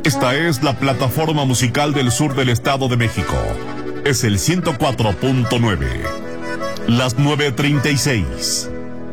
Esta es la plataforma musical del sur del Estado de México. Es el 104.9. Las 9:36.